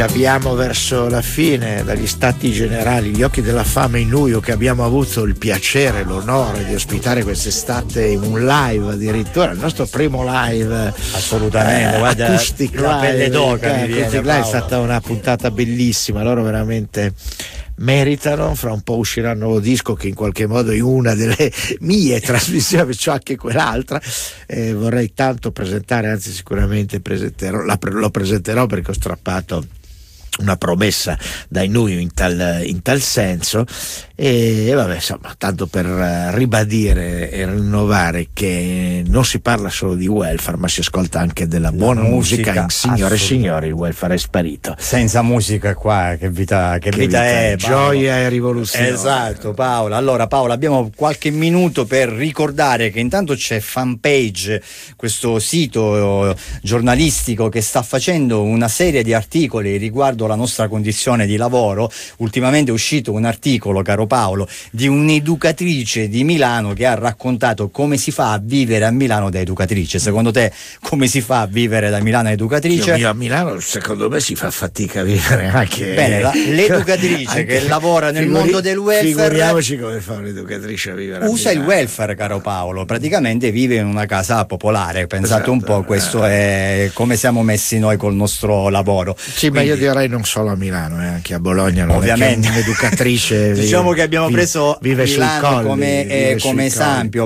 ci avviamo verso la fine, dagli stati generali, gli occhi della fama in Nuio, che abbiamo avuto il piacere, l'onore di ospitare quest'estate in un live, addirittura il nostro primo live, assolutamente, guarda, Acoustic la pelle d'oca mi viene, Acoustic Live, è stata una puntata bellissima, loro veramente meritano. Fra un po' uscirà un nuovo disco che in qualche modo in una delle mie trasmissioni c'ho anche quell'altra, vorrei tanto presentare, anzi sicuramente lo presenterò perché ho strappato una promessa dai Nuio in tal senso, e vabbè, insomma, tanto per ribadire e rinnovare che non si parla solo di welfare, ma si ascolta anche della buona musica. Signore e signori, il welfare è sparito. Senza musica qua che vita è, gioia e rivoluzione. Esatto, Paolo. Allora Paolo, abbiamo qualche minuto per ricordare che intanto c'è Fanpage, questo sito giornalistico che sta facendo una serie di articoli riguardo la nostra condizione di lavoro. Ultimamente è uscito un articolo, caro Paolo, di un'educatrice di Milano che ha raccontato come si fa a vivere a Milano da educatrice. Secondo te come si fa a vivere da Milano da educatrice? Io a Milano secondo me si fa fatica a vivere anche. Bene, l'educatrice anche, che lavora nel mondo del welfare. Figuriamoci come fa un'educatrice a vivere. Usa il welfare, caro Paolo, praticamente vive in una casa popolare. Pensate, esatto, un po', questo è come siamo messi noi col nostro lavoro. Sì, quindi, ma io direi non solo a Milano, anche a Bologna, non ovviamente un'educatrice diciamo che abbiamo preso Milano come esempio,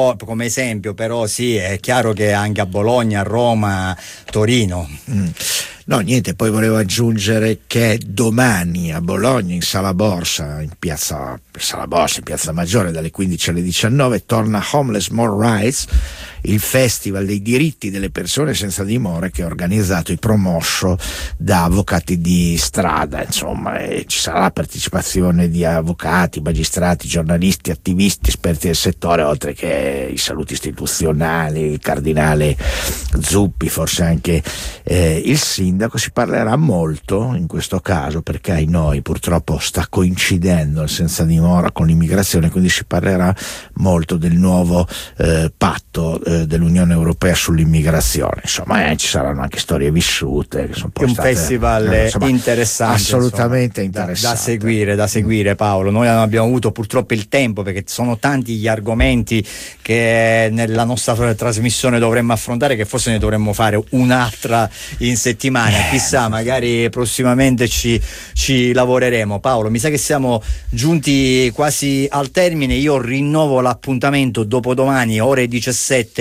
però sì, è chiaro che anche a Bologna, a Roma, Torino. No, niente, poi volevo aggiungere che domani a Bologna, in Sala Borsa, in piazza Maggiore, dalle 15 alle 19, torna Homeless More Rights, il festival dei diritti delle persone senza dimora che ha organizzato e promosso da avvocati di strada. Insomma, ci sarà la partecipazione di avvocati, magistrati, giornalisti, attivisti, esperti del settore, oltre che i saluti istituzionali, il cardinale Zuppi, forse anche il sindaco. Si parlerà molto in questo caso perché ai noi purtroppo sta coincidendo il senza dimora con l'immigrazione, quindi si parlerà molto del nuovo patto dell'Unione Europea sull'immigrazione. Insomma, ci saranno anche storie vissute che sono poi un festival interessante, assolutamente interessante, da seguire Paolo. Noi non abbiamo avuto purtroppo il tempo perché sono tanti gli argomenti che nella nostra trasmissione dovremmo affrontare, che forse ne dovremmo fare un'altra in settimana, chissà, magari prossimamente ci lavoreremo. Paolo, mi sa che siamo giunti quasi al termine. Io rinnovo l'appuntamento dopodomani ore 17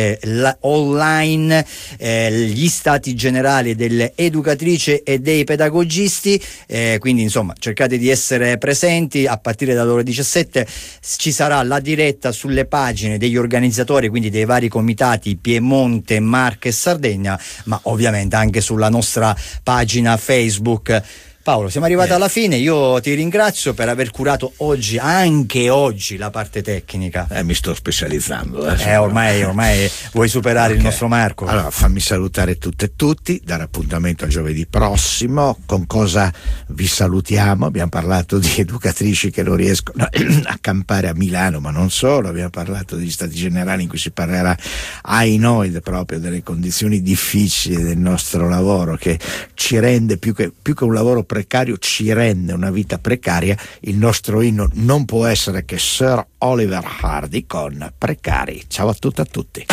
online, gli stati generali delle educatrici e dei pedagogisti, quindi insomma cercate di essere presenti. A partire dalle ore 17 ci sarà la diretta sulle pagine degli organizzatori, quindi dei vari comitati Piemonte, Marche e Sardegna, ma ovviamente anche sulla nostra pagina Facebook. Paolo, siamo arrivati alla fine. Io ti ringrazio per aver curato anche oggi la parte tecnica. Mi sto specializzando. Ormai vuoi superare il nostro Marco. Allora, fammi salutare tutte e tutti, dare appuntamento a giovedì prossimo. Con cosa vi salutiamo? Abbiamo parlato di educatrici che non riescono a campare a Milano, ma non solo. Abbiamo parlato degli stati generali in cui si parlerà ai noi proprio delle condizioni difficili del nostro lavoro, che ci rende più che un lavoro precario, ci rende una vita precaria. Il nostro inno non può essere che Sir Oliver Hardy con Precari. Ciao a tutte e a tutti.